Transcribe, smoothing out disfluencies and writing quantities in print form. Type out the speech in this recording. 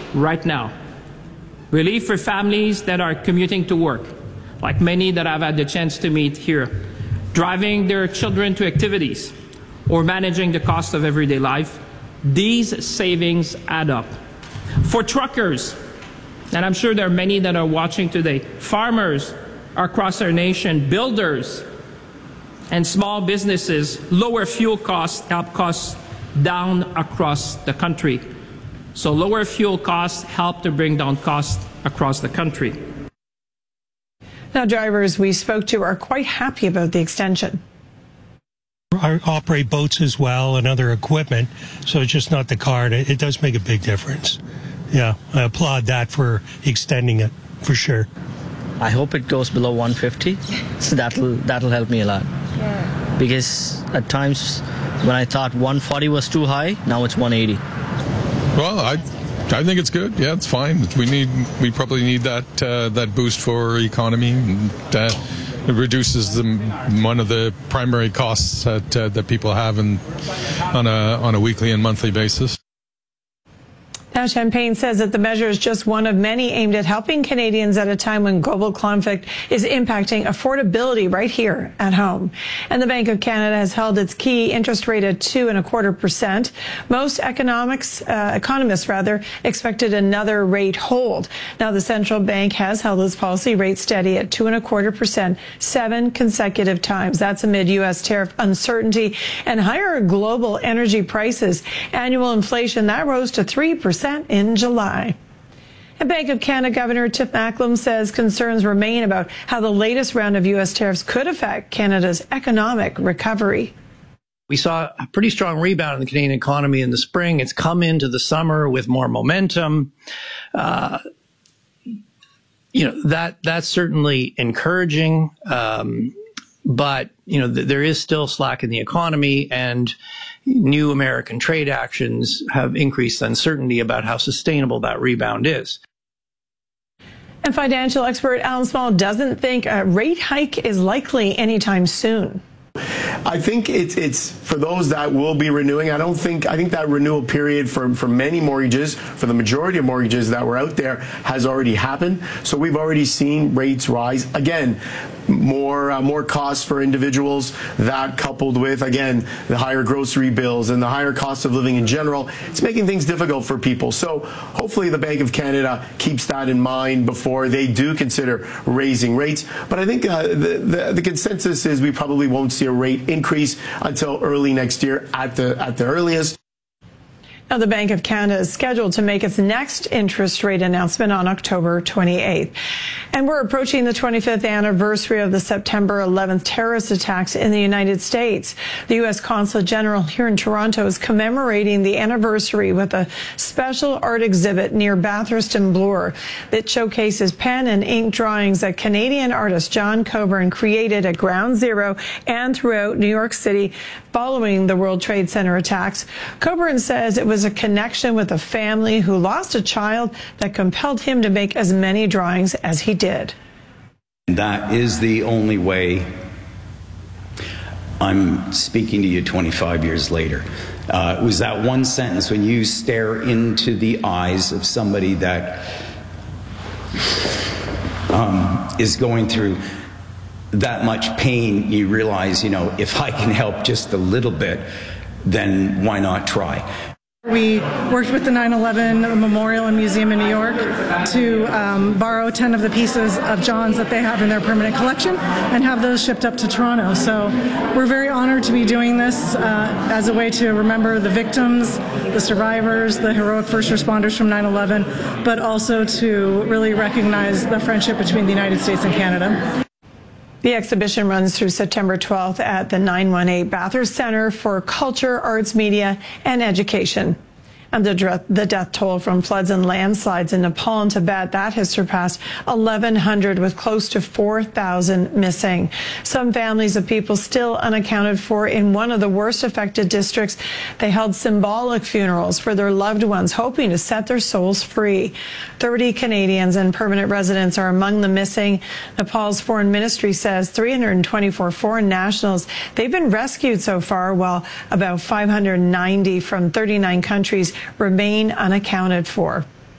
right now. Relief for families that are commuting to work, like many that I've had the chance to meet here, driving their children to activities, or managing the cost of everyday life. These savings add up. For truckers, and I'm sure there are many that are watching today, farmers across our nation, builders, and small businesses, lower fuel costs help costs down across the country. So lower fuel costs help to bring down costs across the country. Now, drivers we spoke to are quite happy about the extension. I operate boats as well and other equipment, so it's just not the car. It does make a big difference. Yeah, I applaud that for extending it, for sure. I hope it goes below 150, so that'll help me a lot. Yeah. Because at times when I thought 140 was too high, now it's 180. Well, I think it's good. Yeah, it's fine. We probably need that boost for economy. And, it reduces one of the primary costs that people have on a weekly and monthly basis. Now, Champagne says that the measure is just one of many aimed at helping Canadians at a time when global conflict is impacting affordability right here at home. And the Bank of Canada has held its key interest rate at 2.25%. Most economists expected another rate hold. Now, the central bank has held its policy rate steady at 2.25% 7 consecutive times. That's amid U.S. tariff uncertainty and higher global energy prices. Annual inflation, that rose to 3% in July. And Bank of Canada Governor Tiff Macklem says concerns remain about how the latest round of U.S. tariffs could affect Canada's economic recovery. We saw a pretty strong rebound in the Canadian economy in the spring. It's come into the summer with more momentum. That's certainly encouraging. But, there is still slack in the economy, and new American trade actions have increased uncertainty about how sustainable that rebound is. And financial expert Alan Small doesn't think a rate hike is likely anytime soon. I think it's for those that will be renewing. I think that renewal period for many mortgages, for the majority of mortgages that were out there, has already happened. So we've already seen rates rise. Again, more costs for individuals. That coupled with, again, the higher grocery bills and the higher cost of living in general, it's making things difficult for people. So hopefully the Bank of Canada keeps that in mind before they do consider raising rates. But I think the consensus is we probably won't see a rate increase until early next year at the earliest. Now, the Bank of Canada is scheduled to make its next interest rate announcement on October 28th. And we're approaching the 25th anniversary of the September 11th terrorist attacks in the United States. The U.S. Consulate General here in Toronto is commemorating the anniversary with a special art exhibit near Bathurst and Bloor that showcases pen and ink drawings that Canadian artist John Coburn created at Ground Zero and throughout New York City following the World Trade Center attacks. Coburn says it was a connection with a family who lost a child that compelled him to make as many drawings as he did. That is the only way I'm speaking to you 25 years later. It was that one sentence when you stare into the eyes of somebody that is going through that much pain, you realize, if I can help just a little bit, then why not try? We worked with the 9/11 Memorial and Museum in New York to borrow 10 of the pieces of John's that they have in their permanent collection and have those shipped up to Toronto. So we're very honored to be doing this as a way to remember the victims, the survivors, the heroic first responders from 9/11, but also to really recognize the friendship between the United States and Canada. The exhibition runs through September 12th at the 918 Bathurst Centre for Culture, Arts, Media and Education. And the death toll from floods and landslides in Nepal and Tibet, that has surpassed 1,100 with close to 4,000 missing. Some families of people still unaccounted for in one of the worst affected districts. They held symbolic funerals for their loved ones, hoping to set their souls free. 30 Canadians and permanent residents are among the missing. Nepal's foreign ministry says 324 foreign nationals, they've been rescued so far, while about 590 from 39 countries remain unaccounted for.